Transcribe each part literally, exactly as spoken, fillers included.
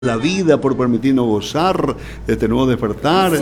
la vida, por permitirnos gozar de este nuevo despertar.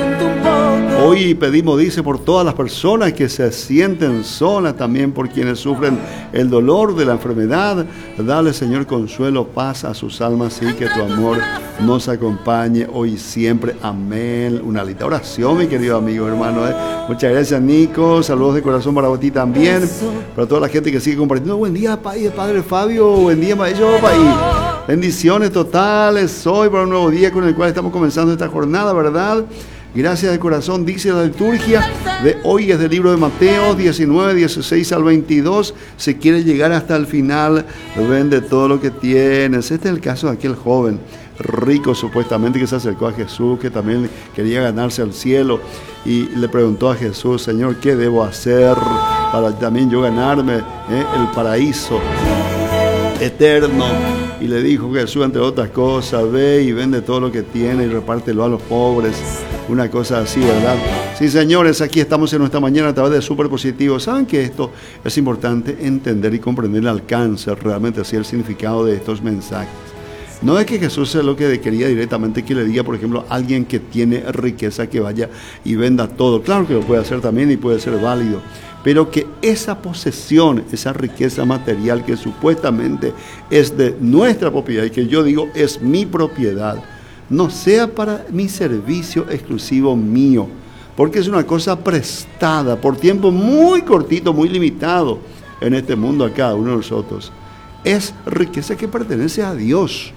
Hoy pedimos, dice, por todas las personas que se sienten solas, también por quienes sufren el dolor de la enfermedad. Dale, Señor, consuelo, paz a sus almas y que tu amor nos acompañe hoy y siempre. Amén. Una linda oración, mi querido amigo, hermano. ¿eh? Muchas gracias, Nico. Saludos de corazón para ti también. Para toda la gente que sigue compartiendo. Buen día, país, Padre Fabio. Buen día, maestro, país. Bendiciones totales hoy para un nuevo día con el cual estamos comenzando esta jornada, ¿verdad? Gracias de corazón, dice la liturgia de hoy, es del libro de Mateo diecinueve, dieciséis al veintidós. Si quieres llegar hasta el final, vende todo lo que tienes. Este es el caso de aquel joven rico supuestamente que se acercó a Jesús, que también quería ganarse al cielo y le preguntó a Jesús: Señor, ¿qué debo hacer para también yo ganarme eh, el paraíso eterno? Y le dijo Jesús, entre otras cosas: ve y vende todo lo que tiene y repártelo a los pobres. Una cosa así, ¿verdad? Sí, señores, aquí estamos en nuestra mañana a través de Super Positivo. ¿Saben que esto es importante entender y comprender el alcance, realmente así el significado de estos mensajes? No es que Jesús sea lo que quería directamente que le diga, por ejemplo, a alguien que tiene riqueza que vaya y venda todo. Claro que lo puede hacer también y puede ser válido. Pero que esa posesión, esa riqueza material que supuestamente es de nuestra propiedad y que yo digo es mi propiedad, no sea para mi servicio exclusivo mío, porque es una cosa prestada por tiempo muy cortito, muy limitado en este mundo a cada uno de nosotros. Es riqueza que pertenece a Dios.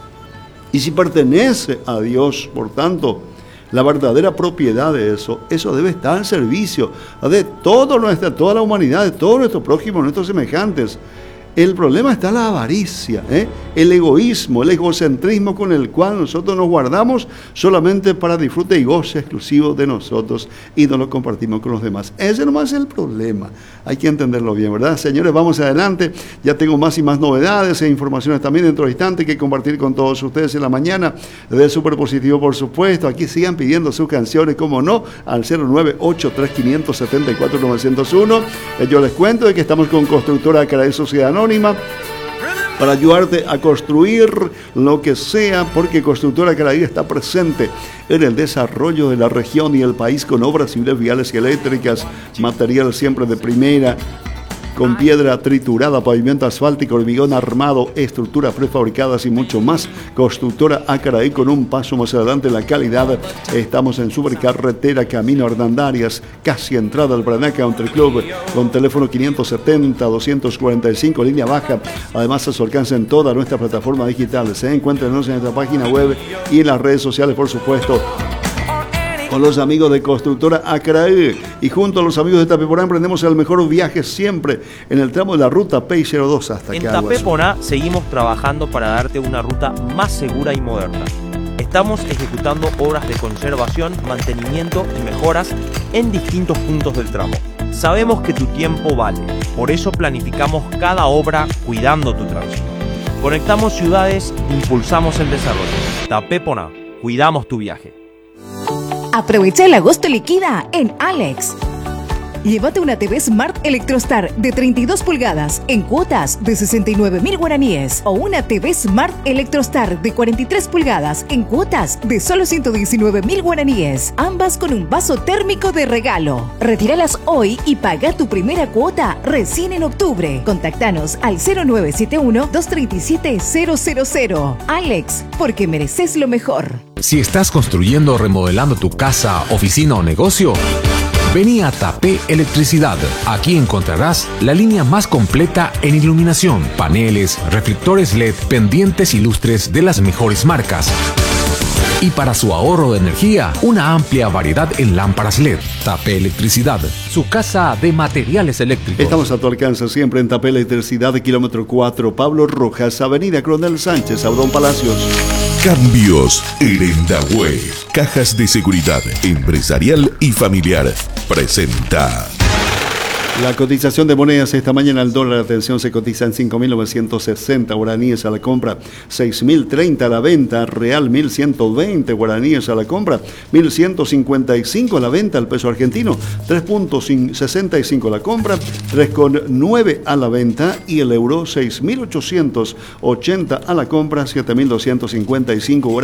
Y si pertenece a Dios, por tanto, la verdadera propiedad de eso, eso debe estar al servicio de toda, nuestra, toda la humanidad, de todo nuestro prójimo, nuestros semejantes. El problema está en la avaricia, ¿eh? el egoísmo, el egocentrismo con el cual nosotros nos guardamos solamente para disfrute y goce exclusivo de nosotros y no lo compartimos con los demás. Ese nomás es el problema. Hay que entenderlo bien, ¿verdad? Señores, vamos adelante. Ya tengo más y más novedades e informaciones también dentro de instante que compartir con todos ustedes en la mañana de Super Positivo, por supuesto. Aquí sigan pidiendo sus canciones, como no, al cero nueve ocho tres cinco siete cuatro nueve cero uno. Yo les cuento de que estamos con Constructora Acaraí Sociedad Anónima para ayudarte a construir lo que sea, porque Constructora Acaraí está presente en el desarrollo de la región y el país con obras civiles, viales y eléctricas, material siempre de primera, con piedra triturada, pavimento asfáltico, hormigón armado, estructuras prefabricadas y mucho más. Constructora Acaraí, con un paso más adelante en la calidad. Estamos en Supercarretera Camino Hernandarias, casi entrada al Paraná Country Club, con teléfono quinientos setenta, doscientos cuarenta y cinco, línea baja. Además, a su alcance en toda nuestra plataforma digital. Se encuentran en nuestra página web y en las redes sociales, por supuesto, con los amigos de Constructora Acaraí. Y junto a los amigos de Tapeponá emprendemos el mejor viaje siempre en el tramo de la ruta P cero dos hasta En Caguas. Tapeponá seguimos trabajando para darte una ruta más segura y moderna. Estamos ejecutando obras de conservación, mantenimiento y mejoras en distintos puntos del tramo. Sabemos que tu tiempo vale, por eso planificamos cada obra cuidando tu tránsito. Conectamos ciudades, impulsamos el desarrollo. Tapeponá, cuidamos tu viaje. Aprovecha el agosto liquida en Alex. Llévate una T V Smart Electrostar de treinta y dos pulgadas en cuotas de sesenta y nueve mil guaraníes o una T V Smart Electrostar de cuarenta y tres pulgadas en cuotas de solo ciento diecinueve mil guaraníes, ambas con un vaso térmico de regalo. Retíralas hoy y paga tu primera cuota recién en octubre. Contáctanos al cero nueve siete uno, dos tres siete, cero cero cero. Alex, porque mereces lo mejor. Si estás construyendo o remodelando tu casa, oficina o negocio, vení a Tapé Electricidad. Aquí encontrarás la línea más completa en iluminación, paneles, reflectores L E D, pendientes y lustres de las mejores marcas. Y para su ahorro de energía, una amplia variedad en lámparas L E D. Tapé Electricidad, su casa de materiales eléctricos. Estamos a tu alcance siempre en Tapé Electricidad, de kilómetro cuatro, Pablo Rojas, avenida Coronel Sánchez, Audón Palacios. Cambios Erendahue. Cajas de seguridad empresarial y familiar. Presenta La cotización de monedas esta mañana, el dólar, atención, se cotiza en cinco mil novecientos sesenta guaraníes a la compra, seis mil treinta a la venta, real mil ciento veinte guaraníes a la compra, mil ciento cincuenta y cinco a la venta, el peso argentino, tres punto sesenta y cinco a la compra, tres coma nueve a la venta y el euro seis mil ochocientos ochenta a la compra, siete mil doscientos cincuenta y cinco guaraníes.